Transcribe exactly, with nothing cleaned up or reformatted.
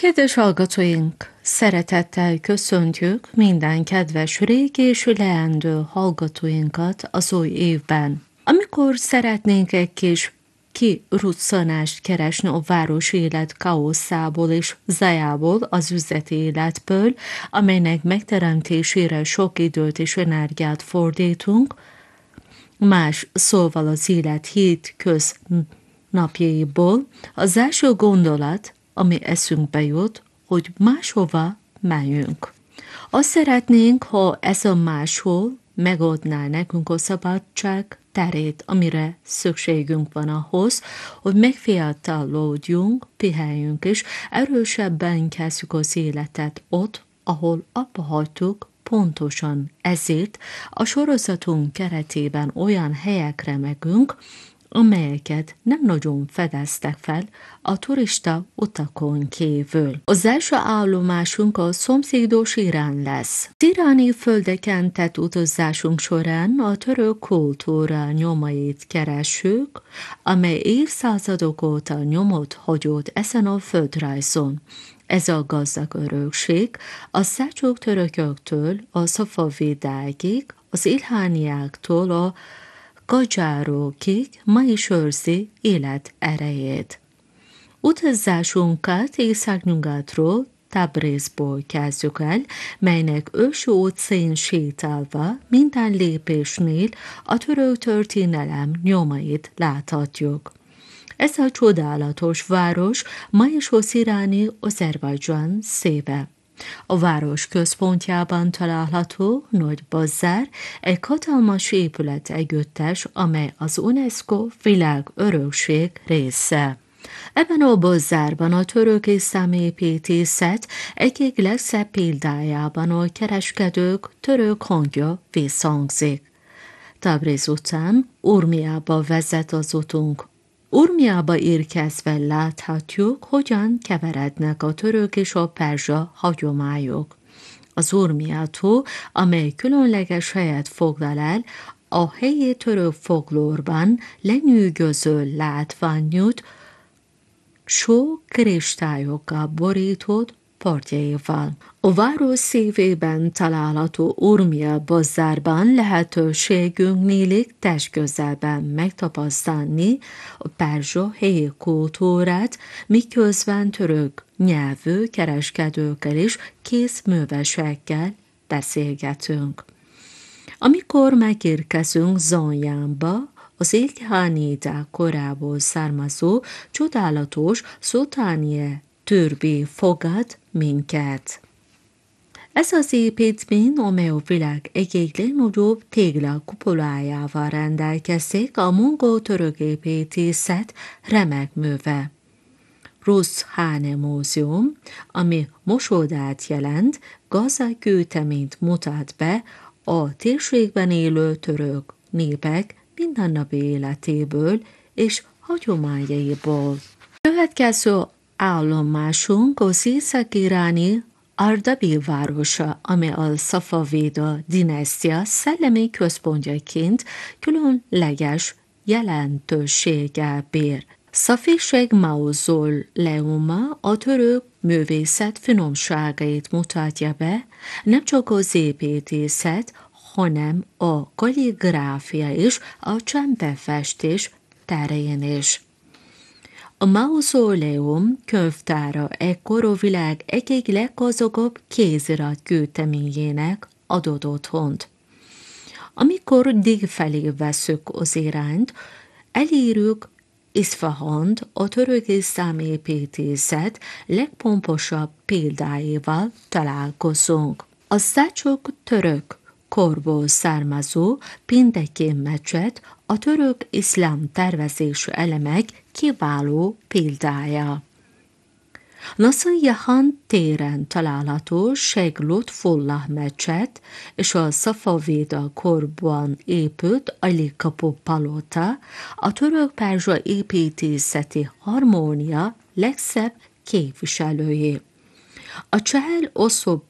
Kedves hallgatóink, szeretettel köszöntjük minden kedves régi és leendő hallgatóinkat az új évben. Amikor szeretnénk egy kis kiruccanást keresni a városi élet kaoszából és zajából, az üzleti életből, amelynek megteremtésére sok időt és energiát fordítunk, más szóval az élet hétköz napjaiból, az első gondolat, ami eszünkbe jut, hogy máshova menjünk. Azt szeretnénk, ha ez a máshol megadná nekünk a szabadság terét, amire szükségünk van ahhoz, hogy megfiatalodjunk, piheljünk és erősebben kezdjük az életet ott, ahol abba hagytuk. Pontosan ezért a sorozatunk keretében olyan helyekre megyünk, amelyeket nem nagyon fedeztek fel a turista utakon kívül. Az első állomásunk a szomszédos Irán lesz. Az iráni földeken tett utazásunk során a török kultúra nyomait keressük, amely évszázadok óta nyomot hagyott ezen a földrajzon. Ez a gazdag örökség a szeldzsuk törököktől a szafavidákig, az ilhániáktól a Kadzsárokig ma is őrzi élet erejét. Utazásunkat északnyugatról, Tabrizból kezdjük el, melynek ősi óceán sétálva minden lépésnél a török történelem nyomait láthatjuk. Ez a csodálatos város ma is az iráni Azerbajdzsán szíve. A város központjában található Nagy Bazár, egy hatalmas épület együttes, amely az UNESCO világörökség része. Ebben a bazárban a török iszlám építészet egyik legszebb példájában a kereskedők török hangja visszhangzik. Tabriz után Urmiába vezet az utunk. Urmiába érkezve láthatjuk, hogyan keverednek a török és a perzsa hagyományok. Az Urmiátó, amely különleges helyet foglal el, a helyi török folklórban lenyűgöző látványút, sok kristályokkal borított partjaival. A város szívében található Urmia bazárban lehetőségünk nyílik testközelben megtapasztalni a perzsa helyi kultúrát, miközben török nyelvű kereskedőkkel és kézművesekkel beszélgetünk. Amikor megérkezünk Zanjánba, az ilkhanidák korából származó csodálatos Sultaniye türbi fogad minket. Ez az építmény, amely a világ egyik legnagyobb tégla kupolájával rendelkezik, a mongol-török építészet remek műve. Ruszhane Múzeum, ami mosódát jelent, gazdag gyűjteményt mutat be a térségben élő török népek mindennapi életéből és hagyományaiból. Következő állomásunk az észak-iráni Ardabil városa, amely a Szafavida dinasztia szellemi központjaként különleges jelentőséggel bír. Szafiség mauzóleuma a török művészet finomságait mutatja be, nem csak az építészet, hanem a kalligráfia és a csempefestés terén is. A mauzóleum könyvtára ekkor a világ egyik leggazdagabb kézirat gyűjteményének adott otthont. Amikor dél felé veszük az irányt, elérjük Iszfahant, a török iszlám építészet legpomposabb példáival találkozunk. A szeldzsuk török korból származó Pindeki mecset a török iszlám tervezésű elemek kiváló példája. Nasir-Jahan téren található Sheikh Lutfullah mecset és a Szafavida korban épült Ali Kapu palota a török-perzsa építészeti harmónia legszebb képviselői. A Csehel-oszób